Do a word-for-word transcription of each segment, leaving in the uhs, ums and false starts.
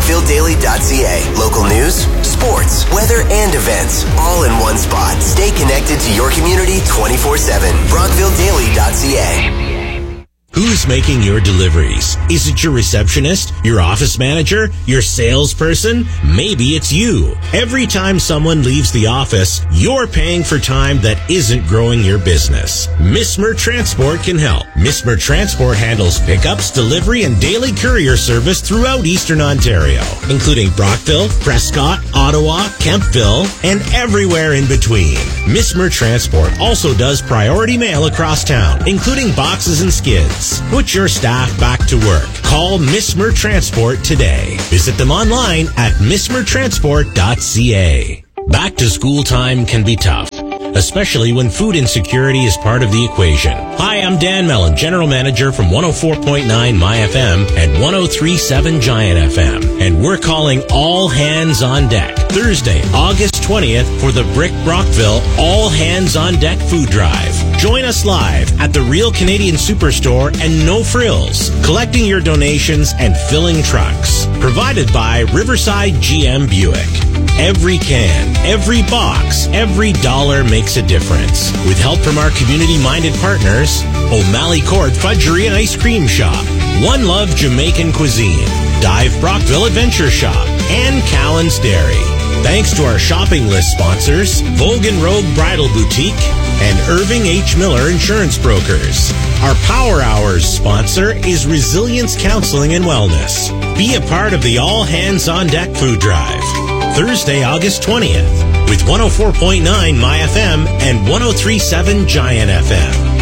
brockville daily dot c a. Local news, sports, weather, and events, all in one spot. Stay connected to your community twenty-four seven. brockville daily dot c a. Who's making your deliveries? Is it your receptionist, your office manager, your salesperson? Maybe it's you. Every time someone leaves the office, you're paying for time that isn't growing your business. Mismer Transport can help. Mismer Transport handles pickups, delivery, and daily courier service throughout Eastern Ontario, including Brockville, Prescott, Ottawa, Kemptville, and everywhere in between. Mismer Transport also does priority mail across town, including boxes and skids. Put your staff back to work. Call Mismer Transport today. Visit them online at mismer transport dot c a. Back to school time can be tough, especially when food insecurity is part of the equation. Hi, I'm Dan Mellon, General Manager from one oh four point nine My F M and one oh three point seven Giant F M. And we're calling all hands on deck Thursday, August twentieth for the Brick Brockville All Hands on Deck Food Drive. Join us live at the Real Canadian Superstore and No Frills, collecting your donations and filling trucks. Provided by Riverside G M Buick. Every can, every box, every dollar makes a difference. With help from our community-minded partners, O'Malley Court Fudgery and Ice Cream Shop, One Love Jamaican Cuisine, Dive Brockville Adventure Shop, and Callan's Dairy. Thanks to our shopping list sponsors, Vogue and Rogue Bridal Boutique, and Irving H. Miller Insurance Brokers. Our Power Hours sponsor is Resilience Counseling and Wellness. Be a part of the All Hands on Deck Food Drive. Thursday, August twentieth, with one oh four point nine My F M and one oh three point seven Giant F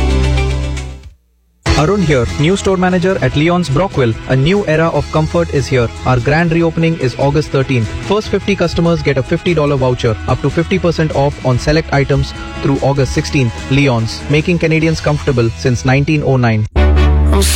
M. Arun here, new store manager at Leon's Brockville. A new era of comfort is here. Our grand reopening is August thirteenth. First fifty customers get a fifty dollars voucher, up to fifty percent off on select items through August sixteenth. Leon's, making Canadians comfortable since nineteen oh nine.